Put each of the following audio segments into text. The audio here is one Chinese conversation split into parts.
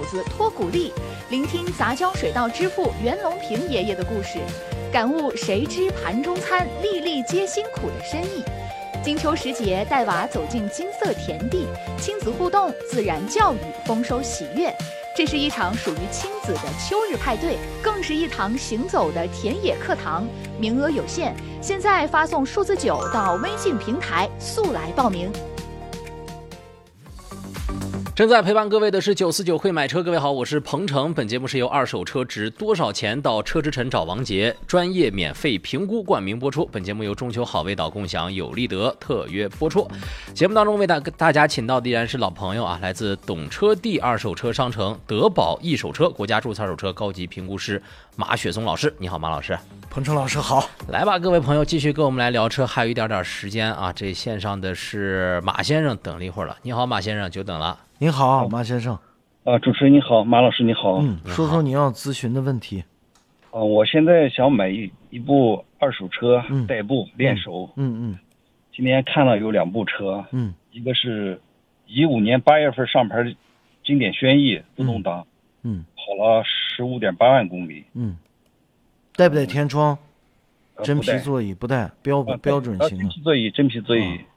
子托古力，聆听杂交水稻之父袁隆平爷爷的故事，感悟谁知盘中餐，粒粒皆辛苦的深意。金秋时节，带娃走进金色田地，亲子互动，自然教育，丰收喜悦。这是一场属于亲子的秋日派对，更是一堂行走的田野课堂。名额有限，现在发送数字9到微信平台，速来报名。 正在陪伴各位的是949会买车，各位好，我是彭程。本节目是由二手车值多少钱到车之城找王杰专业免费评估冠名播出。本节目由中秋好味道共享有利德特约播出。节目当中为大家请到的依然是老朋友啊，来自懂车帝二手车商城德宝易手车国家注册二手车高级评估师马雪松老师。你好，马老师。 彭程老师好。 来吧，各位朋友，继续跟我们来聊车，还有一点时间啊。这线上的是马先生，等了一会儿了。你好，马先生，久等了。 您好，马先生。 主持人你好，马老师你好。 说说你要咨询的问题。 我现在想买一部二手车代步练手。今年看了有2部车。一个是15年8月份上牌经典轩逸自动挡。跑了15.8万公里。 带不带天窗？真皮座椅不带，标准型的。 真皮座椅。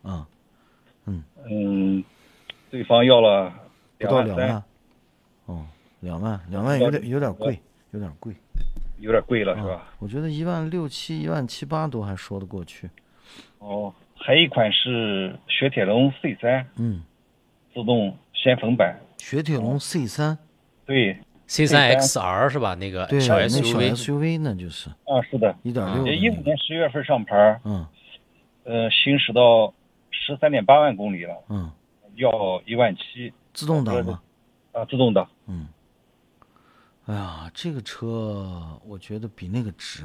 对方要了不到2万。2万有点贵，有点贵了是吧？ 我觉得1.6、7、1.78都还说得过去。 还有一款是雪铁龙 C3。自动先锋版。 雪铁龙 C3。 对。 C3 XR 是吧？那个小 SUV 那就是。 是的。 1.6。 15年10月份上牌。行驶到13.8万公里了。要1.7万。 自动挡吗？ 自动挡。 哎呀，这个车我觉得比那个值。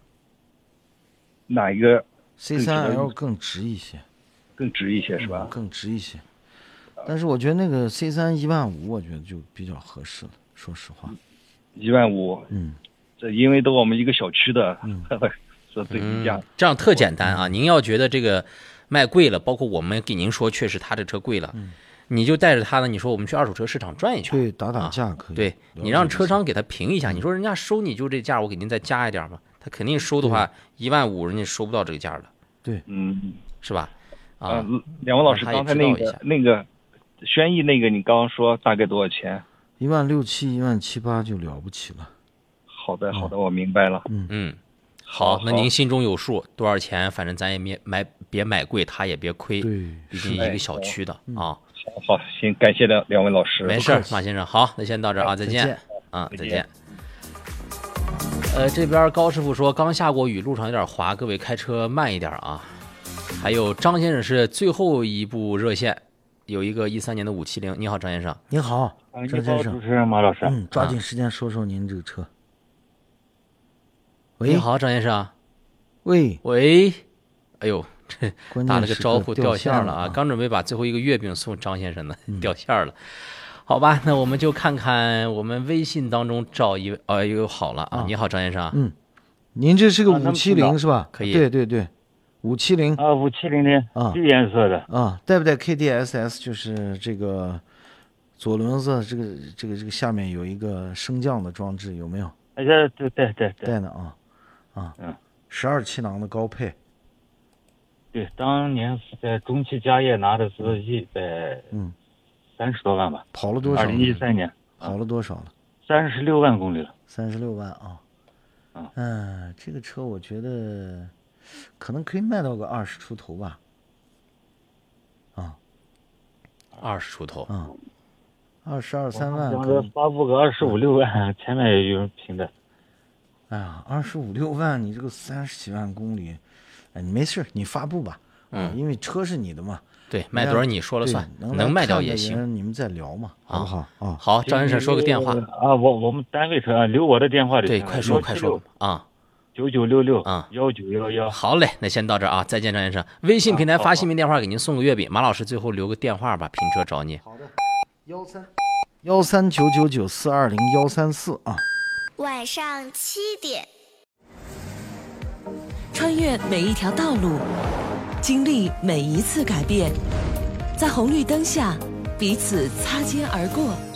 哪一个 ？C3L 更值一些。 更值一些是吧？ 更值一些。但是我觉得那个 C3 1.5万，我觉得就比较合适了。说实话 ，1.5万。这因为都我们一个小区的，这最低价。 这样特简单啊！您要觉得这个卖贵了，包括我们给您说，确实他这车贵了，你就带着他呢，你说我们去二手车市场转一圈， 对，打价可以。 对，你让车商给他评一下，你说人家收你就这价，我给您再加一点吧。他肯定收的话，1.5万人家收不到这个价的。 对， 是吧？ 两位老师，刚才那个轩逸那个，你刚刚说大概多少钱 ？1.6、7、1.78就了不起了。 好的，我明白了。 好，那您心中有数，多少钱？反正咱也别买贵，他也别亏。 对， 毕竟一个小区的啊。 好，行，感谢两位老师。 没事，马先生，好，那先到这儿啊，再见。再见。这边高师傅说刚下过雨，路上有点滑，各位开车慢一点啊。还有张先生是最后一部热线，有一个13年的570。你好，张先生。 你好，张先生。 主持人马老师。 抓紧时间说说您这个车。 你好，张先生。 喂， 哎呦，这打了个招呼掉线了啊！刚准备把最后一个月饼送张先生呢，掉线了。好吧，那我们就看看我们微信当中又好了啊！你好，张先生。 您这是个570是吧？ 可以。 对，570。 570绿颜色的。 带不带 KDSS？ 就是这个左轮子这个下面有一个升降的装置，有没有？ 对。 带呢12气囊的高配。 对，当年是在中汽嘉业拿的是130多万吧。 跑了多少 ？2013年。 跑了多少了 ？36万公里了。 36万啊。这个车我觉得可能可以卖到个20出头吧。 20出头。 22、23万。 想着发布个25、6万，前面也有人评的。 哎呀，25、6万，你这个30几万公里，你没事，你发布吧。因为车是你的嘛。 对，卖多少你说了算，能卖掉也行。 你们再聊嘛，好不好？ 好，张先生说个电话我们单位车留我的电话。 对，快说 9966 1911。 好嘞，那先到这儿啊，再见，张先生。微信平台发姓名电话给您送个月饼，马老师最后留个电话吧，评车找你。 好的，13999420134啊。 晚上7点， 穿越每一条道路，经历每一次改变，在红绿灯下彼此擦肩而过。